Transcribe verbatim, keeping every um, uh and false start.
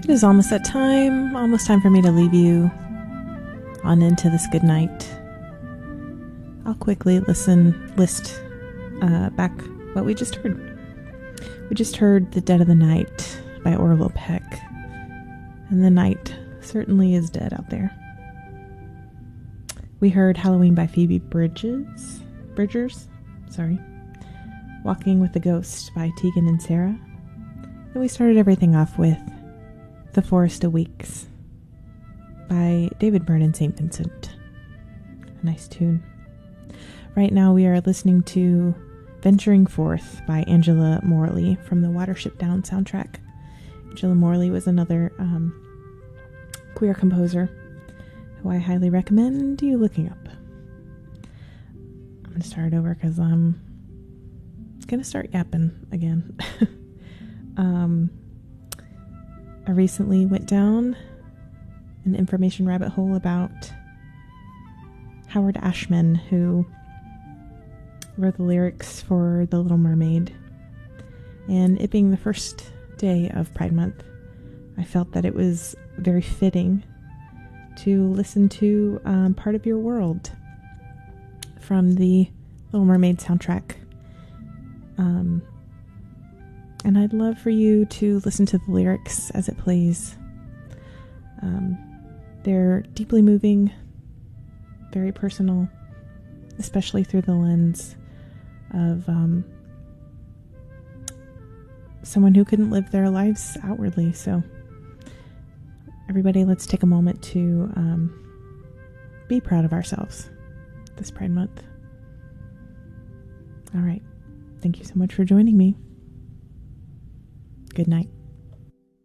It is almost that time, almost time for me to leave you on into this good night. I'll quickly listen, list uh, back what we just heard. We just heard The Dead of the Night by Orville Peck. And the night certainly is dead out there. We heard Halloween by Phoebe Bridges. Bridgers, sorry. Walking with the Ghost by Tegan and Sarah. And we started everything off with The Forest Awakes by David Byrne and Saint Vincent. A nice tune. Right now we are listening to Venturing Forth by Angela Morley from the Watership Down soundtrack. Angela Morley was another um, queer composer who I highly recommend you looking up. I'm going to start over because I'm going to start yapping again. um, I recently went down an information rabbit hole about Howard Ashman, who wrote the lyrics for The Little Mermaid. And it being the first day of Pride Month, I felt that it was very fitting to listen to um, Part of Your World from the Little Mermaid soundtrack. Um, and I'd love for you to listen to the lyrics as it plays. Um, they're deeply moving, very personal, especially through the lens of um, someone who couldn't live their lives outwardly. So everybody, let's take a moment to um, be proud of ourselves this Pride Month. All right. Thank you so much for joining me. Good night.